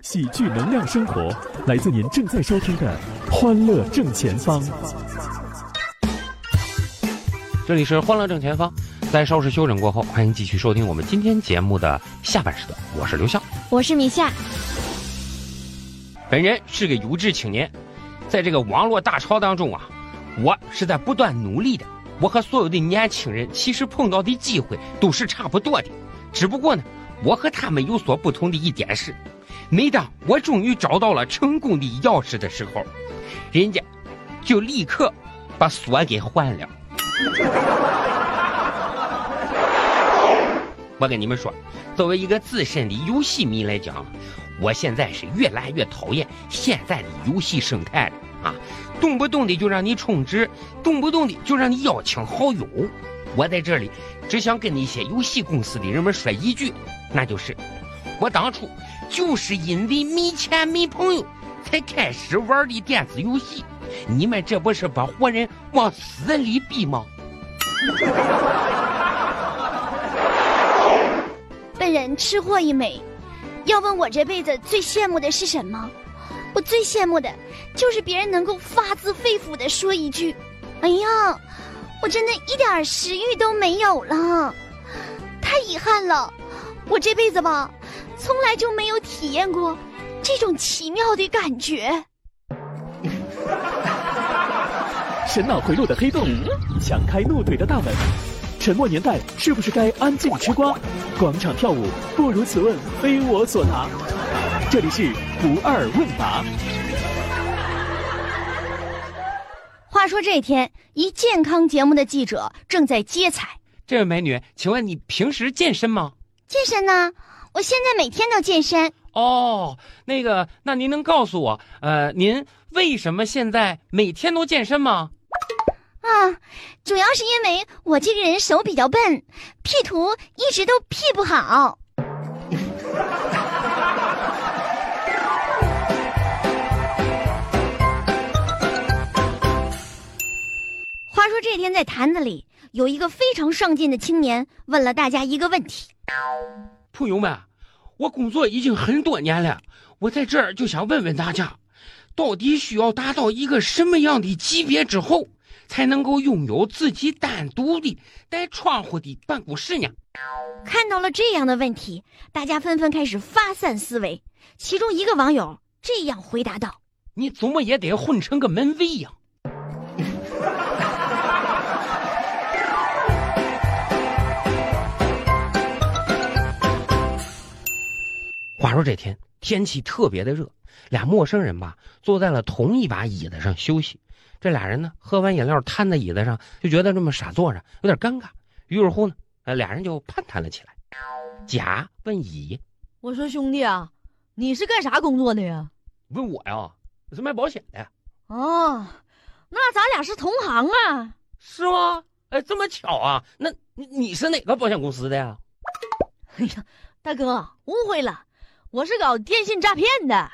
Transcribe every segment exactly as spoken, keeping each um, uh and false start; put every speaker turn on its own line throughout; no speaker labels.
喜剧能量生活，来自您正在收听的《欢乐正前方》。
这里是《欢乐正前方》，在稍事休整过后，欢迎继续收听我们今天节目的下半时段。我是刘笑，
我是米夏。
本人是个有志青年，在这个网络大潮当中啊，我是在不断努力的。我和所有的年轻人其实碰到的机会都是差不多的，只不过呢，我和他们有所不同的一点是，每当我终于找到了成功的钥匙的时候，人家就立刻把锁给换了。我跟你们说，作为一个资深的游戏迷来讲，我现在是越来越讨厌现在的游戏生态了啊！动不动的就让你充值，动不动的就让你邀请好友。我在这里只想跟那些游戏公司的人们说一句，那就是我当初就是因为没钱没朋友才开始玩的电子游戏，你们这不是把活人往死里逼吗？
本人吃货一枚，要问我这辈子最羡慕的是什么？我最羡慕的就是别人能够发自肺腑地说一句：哎呀，我真的一点食欲都没有了，太遗憾了，我这辈子吧从来就没有体验过这种奇妙的感觉。
神脑回路的黑洞，强开怒怼的大门，沉默年代是不是该安静吃瓜？广场跳舞不如此问非我所答。这里是不二问答。
话说这天，一健康节目的记者正在接彩。
这位美女，请问你平时健身吗？
健身呢？我现在每天都健身。
哦，那个，那您能告诉我，呃，您为什么现在每天都健身吗？
啊，主要是因为我这个人手比较笨，P 图一直都 P 不好。话说这天在坛子里，有一个非常上进的青年问了大家一个问题：
朋友们，我工作已经很多年了，我在这儿就想问问大家，到底需要达到一个什么样的级别之后才能够拥有自己单独的带窗户的办公室呢？
看到了这样的问题，大家纷纷开始发散思维。其中一个网友这样回答道：
你怎么也得混成个门卫呀！话说这天天气特别的热，俩陌生人吧坐在了同一把椅子上休息。这俩人呢喝完饮料瘫在椅子上，就觉得这么傻坐着有点尴尬，于是乎呢俩人就攀谈了起来。甲问乙：
我说兄弟啊，你是干啥工作的呀？
问我呀，我是卖保险的。
哦，那咱俩是同行啊。
是吗？哎，这么巧啊？那你是哪个保险公司的呀？
哎呀，大哥误会了，我是搞电信诈骗的。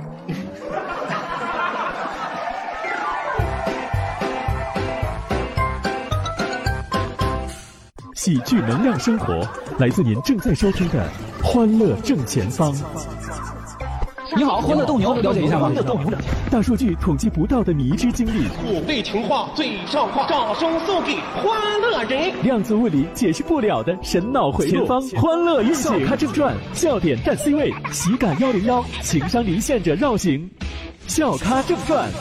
喜剧能量生活，来自您正在收听的《欢乐正前方》。
你好，欢乐斗牛，了解一下吗？
大数据统计不到的迷之经历，
土味情话最上话，掌声送给欢乐人。
量子物理解释不了的神脑回路，前方欢乐运行。笑咖正传，笑点占 C 位，喜感一零一，情商离线者绕行。笑咖正传，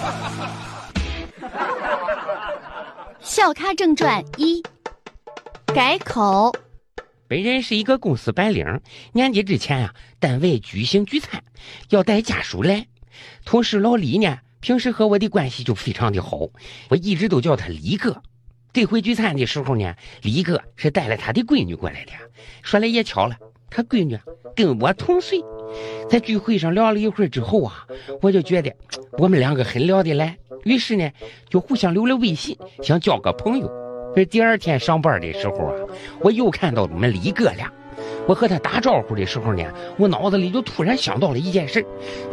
笑咖正传一。改口。
本人是一个公司白领，年节之前啊，单位举行聚餐，要带家属来。同事老李呢，平时和我的关系就非常的好，我一直都叫他李哥。这回聚餐的时候呢，李哥是带了他的闺女过来的。说来也巧了，他闺女跟我同岁。在聚会上聊了一会儿之后啊，我就觉得我们两个很聊得来，于是呢，就互相留了微信，想交个朋友。这第二天上班的时候啊，我又看到我们李哥俩。我和他打招呼的时候呢，我脑子里就突然想到了一件事。